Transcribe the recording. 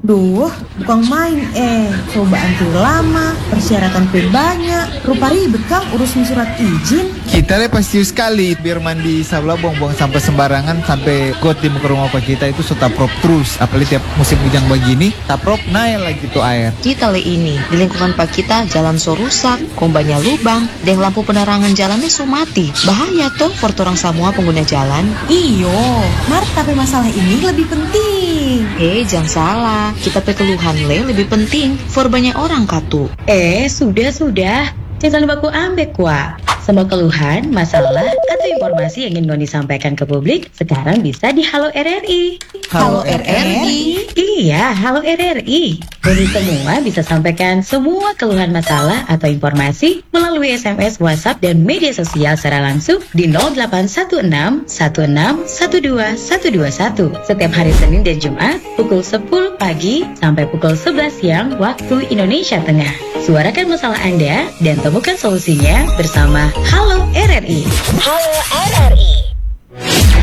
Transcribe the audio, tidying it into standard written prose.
Duh, bukan main cobaan tuh lama, persyaratan tuh banyak, rupa ribet Kang urusin surat izin. Kita pasti sekali biar mandi sabla buang-buang sampah sembarangan sampai got di muka rumah pak kita itu sudah taprop terus. Apalagi tiap musim hujan begini, taprop naik lagi tuh air. Kita ini di lingkungan pak kita jalan so rusak, kombanya lubang, dan lampu penerangan jalannya so mati. Bahaya tuh for orang semua pengguna jalan. Iyo, Mar, tapi masalah ini lebih penting. Jangan salah, kita keluhan lebih penting for banyak orang katu. Sudah. Jangan baku ambek wa. Semua keluhan, masalah, atau informasi yang ingin Ngoni sampaikan ke publik sekarang bisa di Halo RRI. Halo RRI? Iya, Halo RRI. Jadi semua bisa sampaikan semua keluhan masalah atau informasi melalui SMS, WhatsApp, dan media sosial secara langsung di 0816 16 12 121 setiap hari Senin dan Jumat pukul 10 pagi sampai pukul 11 siang waktu Indonesia Tengah. Suarakan masalah Anda dan temukan solusinya bersama Halo RRI. Halo RRI.